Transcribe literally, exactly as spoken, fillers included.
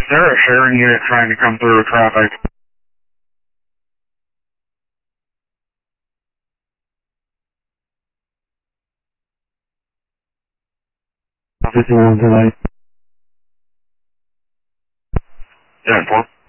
there a sharing unit trying to come through with traffic? fifty-one tonight. Yeah, four.